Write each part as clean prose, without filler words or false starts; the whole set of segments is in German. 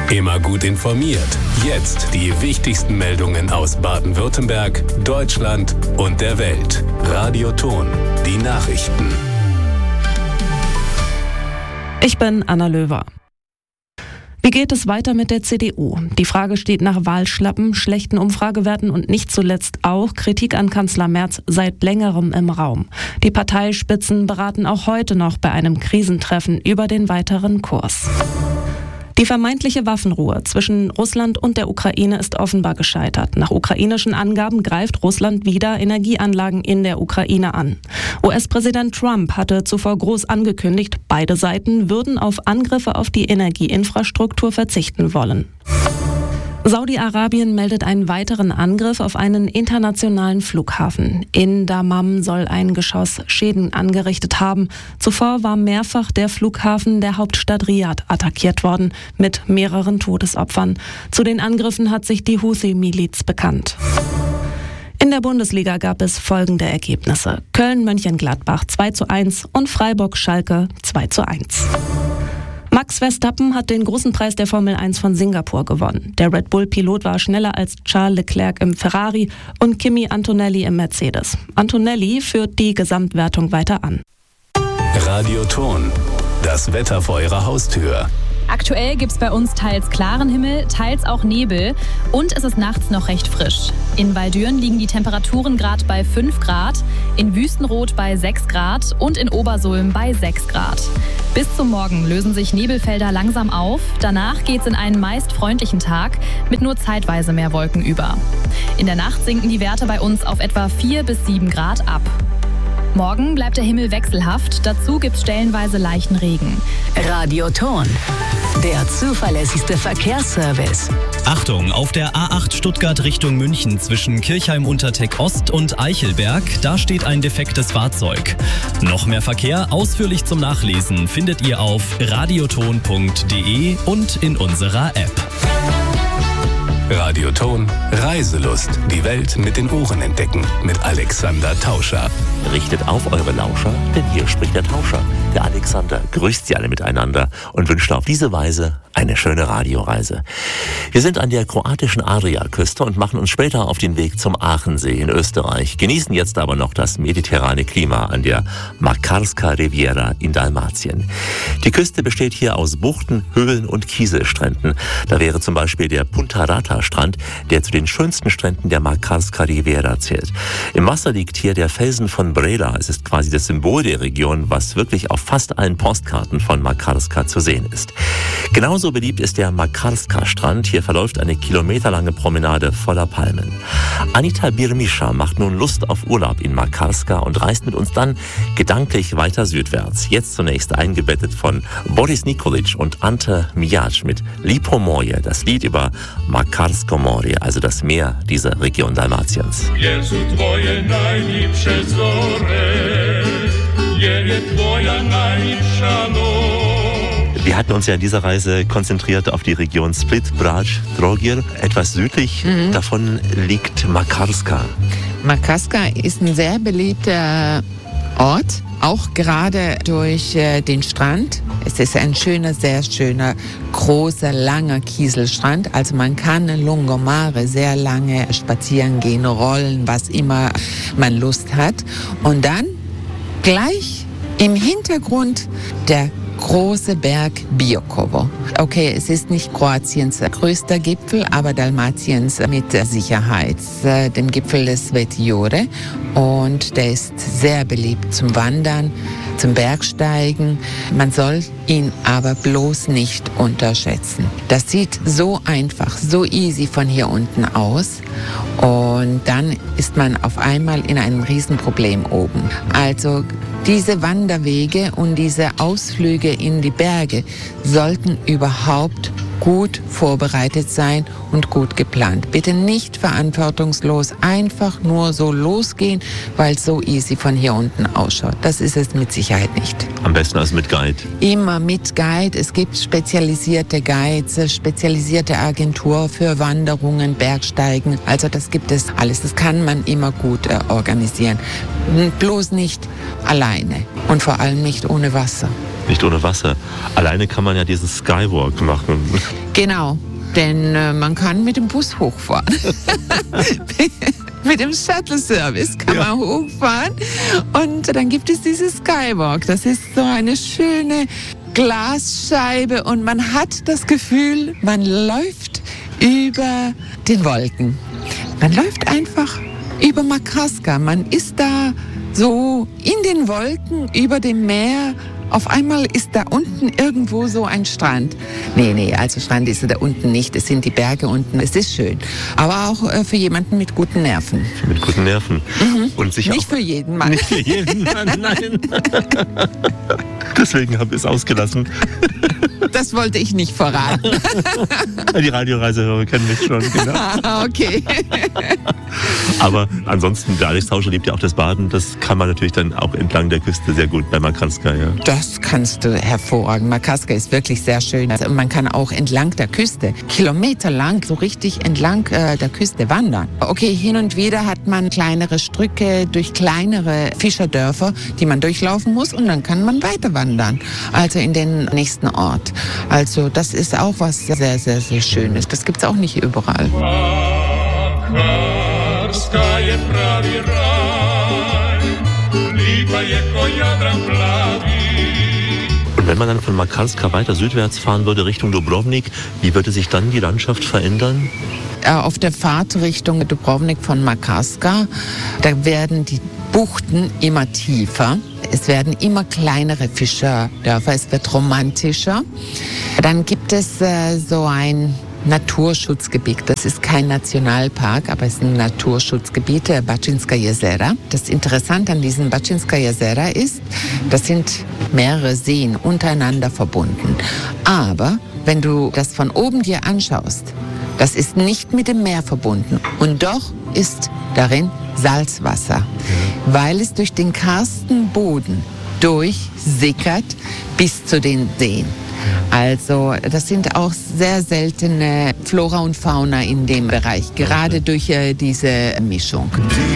Immer gut informiert. Jetzt die wichtigsten Meldungen aus Baden-Württemberg, Deutschland und der Welt. Radio Thon, die Nachrichten. Ich bin Anna Löwer. Wie geht es weiter mit der CDU? Die Frage steht nach Wahlschlappen, schlechten Umfragewerten und nicht zuletzt auch Kritik an Kanzler Merz seit längerem im Raum. Die Parteispitzen beraten auch heute noch bei einem Krisentreffen über den weiteren Kurs. Die vermeintliche Waffenruhe zwischen Russland und der Ukraine ist offenbar gescheitert. Nach ukrainischen Angaben greift Russland wieder Energieanlagen in der Ukraine an. US-Präsident Trump hatte zuvor groß angekündigt, beide Seiten würden auf Angriffe auf die Energieinfrastruktur verzichten wollen. Saudi-Arabien meldet einen weiteren Angriff auf einen internationalen Flughafen. In Dammam soll ein Geschoss Schäden angerichtet haben. Zuvor war mehrfach der Flughafen der Hauptstadt Riad attackiert worden, mit mehreren Todesopfern. Zu den Angriffen hat sich die Houthi-Miliz bekannt. In der Bundesliga gab es folgende Ergebnisse: Köln-Mönchengladbach 2:1 und Freiburg-Schalke 2:1. Max Verstappen hat den großen Preis der Formel 1 von Singapur gewonnen. Der Red Bull-Pilot war schneller als Charles Leclerc im Ferrari und Kimi Antonelli im Mercedes. Antonelli führt die Gesamtwertung weiter an. Radio Thon, das Wetter vor Ihrer Haustür. Aktuell gibt es bei uns teils klaren Himmel, teils auch Nebel und es ist nachts noch recht frisch. In Waldürn liegen die Temperaturen gerade bei 5 Grad, in Wüstenrot bei 6 Grad und in Obersulm bei 6 Grad. Bis zum Morgen lösen sich Nebelfelder langsam auf. Danach geht es in einen meist freundlichen Tag mit nur zeitweise mehr Wolken über. In der Nacht sinken die Werte bei uns auf etwa 4 bis 7 Grad ab. Morgen bleibt der Himmel wechselhaft, dazu gibt es stellenweise leichten Regen. Radio Thon, der zuverlässigste Verkehrsservice. Achtung, auf der A8 Stuttgart Richtung München zwischen Kirchheim-Unterteck Ost und Eichelberg, da steht ein defektes Fahrzeug. Noch mehr Verkehr, ausführlich zum Nachlesen, findet ihr auf radiothon.de und in unserer App. Radio Thon, Reiselust. Die Welt mit den Ohren entdecken. Mit Alexander Tauscher. Richtet auf eure Lauscher, denn hier spricht der Tauscher. Der Alexander grüßt sie alle miteinander und wünscht auf diese Weise eine schöne Radioreise. Wir sind an der kroatischen Adriaküste und machen uns später auf den Weg zum Aachensee in Österreich. Genießen jetzt aber noch das mediterrane Klima an der Makarska Riviera in Dalmatien. Die Küste besteht hier aus Buchten, Höhlen und Kieselstränden. Da wäre zum Beispiel der Punta Rata Strand, der zu den schönsten Stränden der Makarska Riviera zählt. Im Wasser liegt hier der Felsen von Brela. Es ist quasi das Symbol der Region, was wirklich auf fast allen Postkarten von Makarska zu sehen ist. Genauso beliebt ist der Makarska-Strand. Hier verläuft eine kilometerlange Promenade voller Palmen. Anita Birmischa macht nun Lust auf Urlaub in Makarska und reist mit uns dann gedanklich weiter südwärts. Jetzt zunächst eingebettet von Boris Nikolic und Ante Mijac mit Lipo Moje, das Lied über Makarsko More, also das Meer dieser Region Dalmatiens. Wir hatten uns ja in dieser Reise konzentriert auf die Region Split, Brač, Trogir. Etwas südlich davon liegt Makarska. Makarska ist ein sehr beliebter Ort, auch gerade durch den Strand. Es ist ein schöner, sehr schöner, großer, langer Kieselstrand. Also man kann in Lungomare sehr lange spazieren gehen, rollen, was immer man Lust hat. Und dann gleich im Hintergrund der große Berg Biokovo. Okay, es ist nicht Kroatiens größter Gipfel, aber Dalmatiens mit Sicherheit. Den Gipfel des Sveti-Jure. Und der ist sehr beliebt zum Wandern, zum Bergsteigen. Man soll ihn aber bloß nicht unterschätzen. Das sieht so einfach, so easy von hier unten aus. Und dann ist man auf einmal in einem Riesenproblem oben. Also diese Wanderwege und diese Ausflüge in die Berge sollten überhaupt gut vorbereitet sein und gut geplant. Bitte nicht verantwortungslos einfach nur so losgehen, weil es so easy von hier unten ausschaut. Das ist es mit Sicherheit nicht. Am besten als mit Guide. Immer mit Guide. Es gibt spezialisierte Guides, spezialisierte Agentur für Wanderungen, Bergsteigen. Also das gibt es alles. Das kann man immer gut organisieren. Bloß nicht alleine und vor allem nicht ohne Wasser. Nicht ohne Wasser. Alleine kann man ja diesen Skywalk machen. Genau, denn man kann mit dem Bus hochfahren. Mit dem Shuttle-Service kann man hochfahren und dann gibt es dieses Skywalk. Das ist so eine schöne Glasscheibe und man hat das Gefühl, man läuft über den Wolken. Man läuft einfach über Makarska. Man ist da so in den Wolken über dem Meer. Auf einmal ist da unten irgendwo so ein Strand. Nee, also Strand ist da unten nicht. Es sind die Berge unten. Es ist schön. Aber auch für jemanden mit guten Nerven. Mit guten Nerven. Und sicher nicht für jeden Mann. Nicht für jeden Mann, nein. Deswegen habe ich es ausgelassen. Das wollte ich nicht verraten. Die Radioreisehörer kennen mich schon, genau. Okay. Aber ansonsten, der Alex Tauscher liebt ja auch das Baden. Das kann man natürlich dann auch entlang der Küste sehr gut bei Makarska, ja. Das kannst du hervorragend. Makarska ist wirklich sehr schön. Also man kann auch entlang der Küste, kilometerlang, so richtig entlang der Küste wandern. Okay, hin und wieder hat man kleinere Strücke durch kleinere Fischerdörfer, die man durchlaufen muss und dann kann man weiter wandern. Also in den nächsten Ort. Also das ist auch was sehr, sehr, sehr Schönes. Das gibt es auch nicht überall. Und wenn man dann von Makarska weiter südwärts fahren würde, Richtung Dubrovnik, wie würde sich dann die Landschaft verändern? Auf der Fahrt Richtung Dubrovnik von Makarska, da werden die Buchten immer tiefer. Es werden immer kleinere Fischerdörfer, es wird romantischer. Dann gibt es so ein Naturschutzgebiet. Das ist kein Nationalpark, aber es ist ein Naturschutzgebiet, Bačinska Jezera. Das Interessante an diesen Bačinska Jezera ist, das sind mehrere Seen untereinander verbunden. Aber wenn du das von oben dir anschaust, das ist nicht mit dem Meer verbunden. Und doch ist darin Salzwasser, weil es durch den karsten Boden durchsickert bis zu den Seen. Also das sind auch sehr seltene Flora und Fauna in dem Bereich, gerade durch diese Mischung.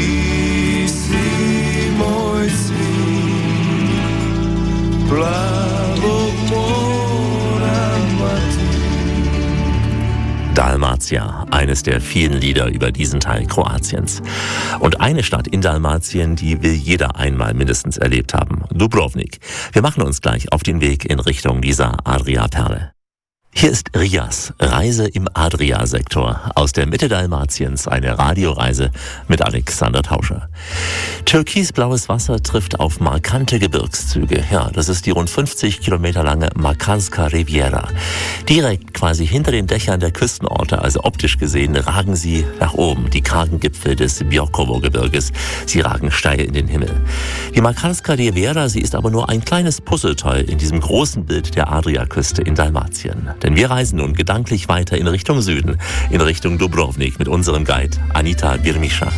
Dalmatia, eines der vielen Lieder über diesen Teil Kroatiens. Und eine Stadt in Dalmatien, die will jeder einmal mindestens erlebt haben, Dubrovnik. Wir machen uns gleich auf den Weg in Richtung dieser Adria-Perle. Hier ist Rias, Reise im Adria-Sektor. Aus der Mitte Dalmatiens eine Radioreise mit Alexander Tauscher. Türkisblaues Wasser trifft auf markante Gebirgszüge. Ja, das ist die rund 50 Kilometer lange Makarska Riviera. Direkt quasi hinter den Dächern der Küstenorte, also optisch gesehen, ragen sie nach oben, die kargen Gipfel des Biokovo-Gebirges. Sie ragen steil in den Himmel. Die Makarska Riviera, sie ist aber nur ein kleines Puzzleteil in diesem großen Bild der Adriaküste in Dalmatien. Denn wir reisen nun gedanklich weiter in Richtung Süden, in Richtung Dubrovnik mit unserem Guide Anita Birmischa.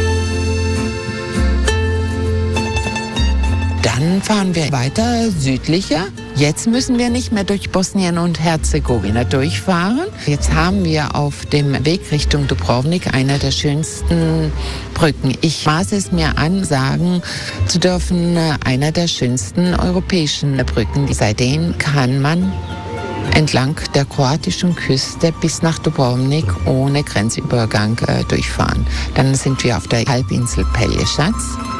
Dann fahren wir weiter südlicher. Jetzt müssen wir nicht mehr durch Bosnien und Herzegowina durchfahren. Jetzt haben wir auf dem Weg Richtung Dubrovnik eine der schönsten Brücken. Ich maße es mir an, sagen zu dürfen, einer der schönsten europäischen Brücken. Seitdem kann man entlang der kroatischen Küste bis nach Dubrovnik ohne Grenzübergang durchfahren. Dann sind wir auf der Halbinsel Pelješac.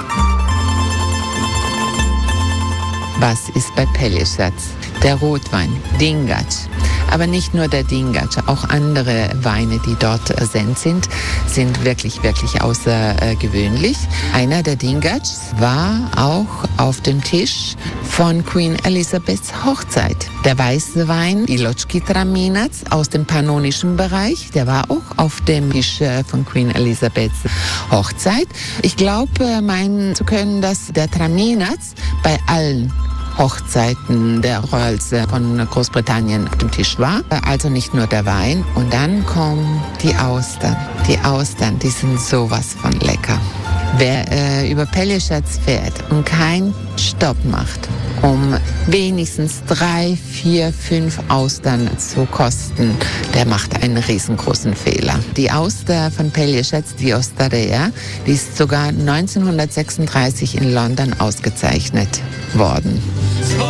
Was ist bei Pelješac? Der Rotwein, Dingač. Aber nicht nur der Dingač, auch andere Weine, die dort sind wirklich, wirklich außergewöhnlich. Einer der Dingač war auch auf dem Tisch von Queen Elizabeths Hochzeit. Der weiße Wein, Iločki Traminac aus dem pannonischen Bereich, der war auch auf dem Tisch von Queen Elizabeths Hochzeit. Ich glaube, meinen zu können, dass der Traminac bei allen Hochzeiten der Royals von Großbritannien auf dem Tisch war. Also nicht nur der Wein. Und dann kommen die Austern. Die Austern, die sind sowas von lecker. Wer über Pelješac fährt und keinen Stopp macht, um wenigstens 3, 4, 5 Austern zu kosten, der macht einen riesengroßen Fehler. Die Auster von Pelješac, die Osteria, die ist sogar 1936 in London ausgezeichnet worden.